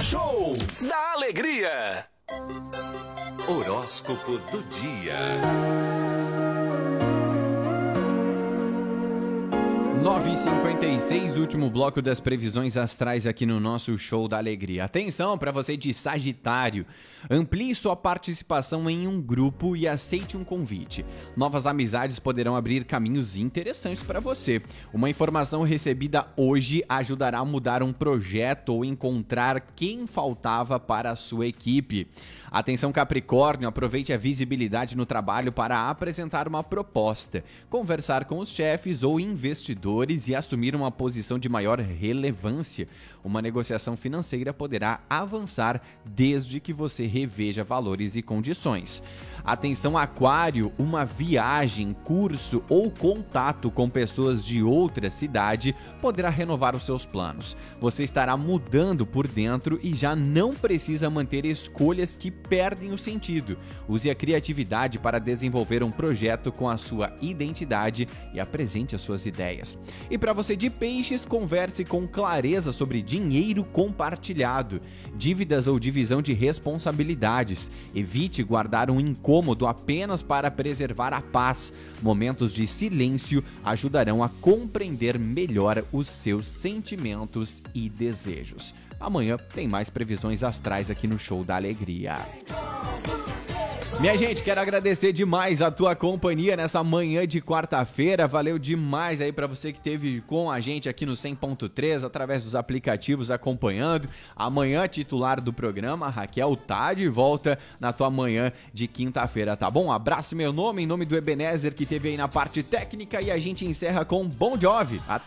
Show da Alegria. Horóscopo do dia. 9h56, último bloco das previsões astrais aqui no nosso Show da Alegria. Atenção para você de Sagitário. Amplie sua participação em um grupo e aceite um convite. Novas amizades poderão abrir caminhos interessantes para você. Uma informação recebida hoje ajudará a mudar um projeto ou encontrar quem faltava para a sua equipe. Atenção Capricórnio, aproveite a visibilidade no trabalho para apresentar uma proposta, conversar com os chefes ou investidores e assumir uma posição de maior relevância. Uma negociação financeira poderá avançar desde que você reveja valores e condições. Atenção Aquário, uma viagem, curso ou contato com pessoas de outra cidade poderá renovar os seus planos. Você estará mudando por dentro e já não precisa manter escolhas que perdem o sentido. Use a criatividade para desenvolver um projeto com a sua identidade e apresente as suas ideias. E para você de Peixes, converse com clareza sobre dinheiro compartilhado, dívidas ou divisão de responsabilidades. Evite guardar um incômodo apenas para preservar a paz. Momentos de silêncio ajudarão a compreender melhor os seus sentimentos e desejos. Amanhã tem mais previsões astrais aqui no Show da Alegria. Minha gente, quero agradecer demais a tua companhia nessa manhã de quarta-feira. Valeu demais aí pra você que esteve com a gente aqui no 100.3, através dos aplicativos acompanhando. Amanhã, titular do programa, a Raquel tá de volta na tua manhã de quinta-feira, tá bom? Abraço meu nome, em nome do Ebenezer que esteve aí na parte técnica, e a gente encerra com Bon Jovi.